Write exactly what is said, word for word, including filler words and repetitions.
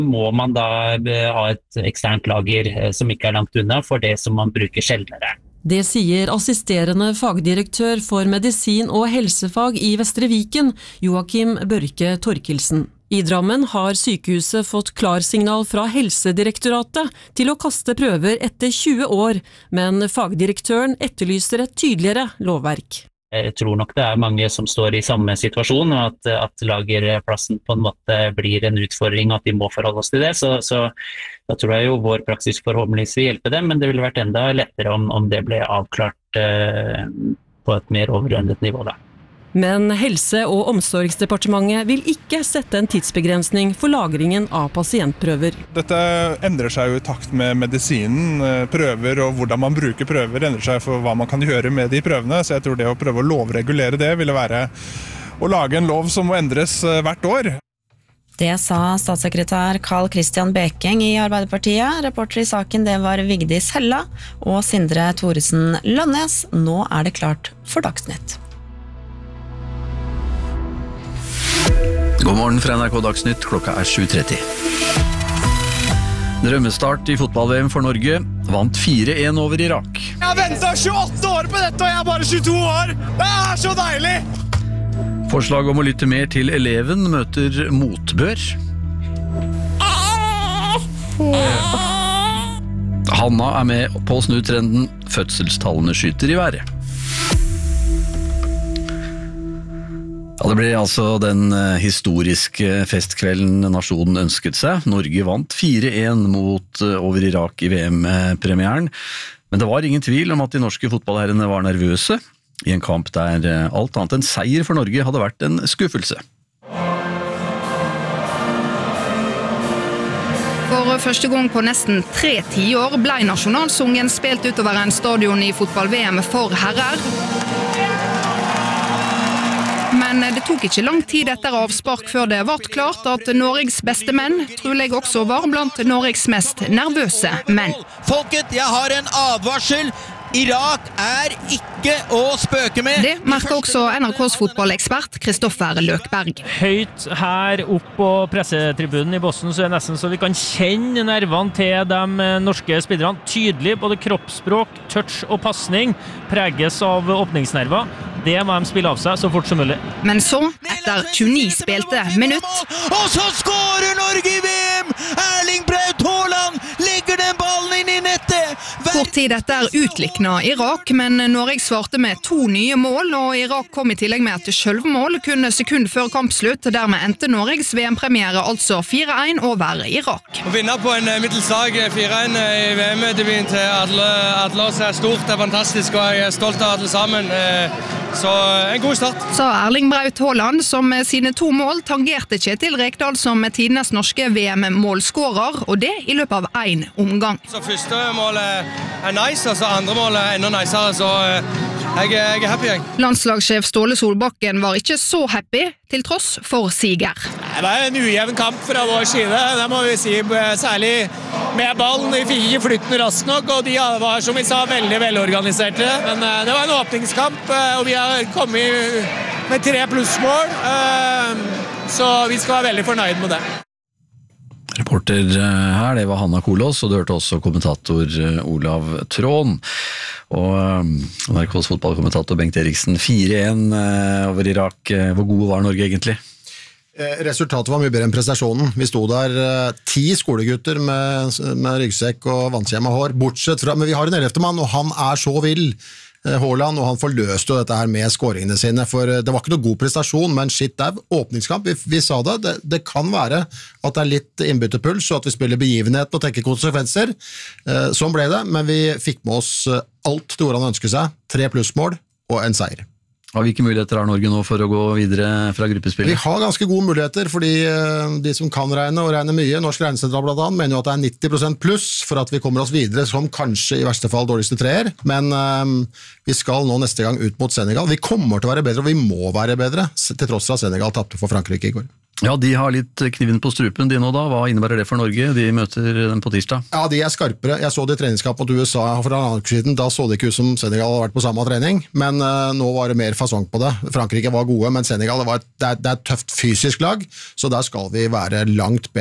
Må man da ha et eksternt lager som ikke er langt unna for det som man bruker sjeldnere. Det sier assisterende fagdirektør for medisin og helsefag i Vestre Viken, Joakim Børke Torkelsen. I Drammen har sykehuset fått klarsignal fra Helsedirektoratet til å kaste prøver etter tjue år, men fagdirektøren etterlyser et tydeligere lovverk. Jeg tror nok det er mange som står i samme situasjon, og at, at lagerplassen på en måte blir en utfordring, at de må forholde oss til det. Så, så da tror jeg jo vår praksis forhåpentligvis vil hjelpe dem, men det ville vært enda lettere om, om det ble avklart eh, på et mer overordnet nivå da. Men Helse- og omsorgsdepartementet vil ikke sette en tidsbegrensning for lagringen av pasientprøver. Dette endrer seg jo i takt med medisinen. Prøver og hvordan man bruker prøver endrer seg for hva man kan gjøre med de prøvene. Så jeg tror det å prøve å lovregulere det ville være å lage en lov som må endres hvert år. Det sa statssekretær Carl Christian Bekeng i Arbeiderpartiet. Reporter i saken det var Vigdis Hella og Sindre Thoresen Lønnes. Nå er det klart for Dagsnytt. God morgen fra N R K Dagsnytt, klokka er sju tretti. Drømmestart i fotball-V M for Norge, vant fire en over Irak. Jeg har ventet tjueåtte år på dette, og jeg er bare tjueto år! Det er så deilig! Forslag om å lytte mer til eleven møter motbør. Hanna er med på å snu trenden, fødselstallene skyter i været. Ja, det ble altså den historiske festkvelden nasjonen ønsket seg. Norge vant fire en mot over Irak i V M-premieren. Men det var ingen tvil om at de norske fotballherrene var nervøse i en kamp der alt annet enn seier for Norge hadde vært en skuffelse. For første gang på nesten tre tiår ble nasjonalsungen spilt utover en stadion i fotball-V M for herrer. Men det tok ikke lang tid etter avspark før det ble klart at Norges beste menn trolig også var blant Norges mest nervøse menn. Folket, jeg har en advarsel. Irak er ikke å spøke med. Det merker også N R K's fotballekspert Kristoffer Løkberg. Høyt her opp på pressetribunen i Boston så er det nesten så vi kan kjenne nervene til de norske spillerne. Tydelig både kroppsspråk, touch og passning preges av åpningsnerver. Det må de spille av seg så fort som mulig. Men så, etter tjueni spilte minutt, og så skårer Norge i V M! Erling Braut Haaland legger den ballen inn i nettet! Kort tid etter utlikna Irak, men Norge svarte med to nye mål, og Irak kom i tillegg med et selvmål kun sekund før kampslutt. Dermed endte Norges V M-premiere altså fire en over Irak. Å vinne på en middelslag fire en i V M-debuten til alle, alle oss er stort, det er fantastisk, og jeg er stolt av alle sammen. Så en god start. Sa Erling Braut Haaland, som med sine to mål tangerte Kjetil Rekdal som tidenes norske V M-målskårer, og det i løpet av en omgang. Så første målet er nice, og så andre målet er enda nicere, så jeg, jeg er happy. Jeg. Landslagssjef Ståle Solbakken var ikke så happy, til tross for siger. Det var en ujevn kamp fra vår side, det må vi si, særlig med ballen. Vi fikk ikke flytten raskt nok, og de var, som vi sa, veldig velorganiserte. Men det var en åpningskamp, og vi har kommet med tre plussmål, så vi skal være veldig fornøyd med det. Reporter her, det var Hanna Kolås, og du hørte også kommentator Olav Trån. Og N R K's fotballkommentator Bengt Eriksen, fire en over Irak. Hvor god var Norge egentlig? Resultatet var mye bedre enn prestasjonen. Vi sto der ti skolegutter med, med ryggsekk og vannskjema hår, bortsett fra, men vi har en ellevte mann, og han er så vill. Haaland, og han forløste jo dette her med skåringene sine, for det var ikke noe god prestasjon, men shit, det er åpningskamp, vi, vi sa det, det, det kan være at det er litt innbyttepuls, og at vi spiller begivenhet og tenker konsekvenser, eh, sånn ble det, men vi fikk med oss alt det han ønsket seg, tre plussmål og en seier. Og hvilke muligheter har Norge nå for å gå videre fra gruppespillet? Vi har ganske gode muligheter, fordi de som kan regne og regne mye, Norsk Regnesentral blant annet, mener jo at det er nitti prosent pluss for at vi kommer oss videre som kanskje i verste fall dårligste treer, men um, vi skal nå neste gang ut mot Senegal. Vi kommer til å være bedre, og vi må være bedre, til tross for at Senegal tappte for Frankrike i går. Ja, de har litt kniven på strupen de nå da. Hva innebærer det for Norge? De møter dem på tirsdag. Ja, de er skarpere. Jeg så det i treningskamp mot U S A for en annen siden. Da så det ikke ut som Senegal hadde vært på samme trening, men uh, nå var det mer fasong på det. Frankrike var gode, men Senegal det var et, det er, det er et tøft fysisk lag, så der skal vi være langt bedre.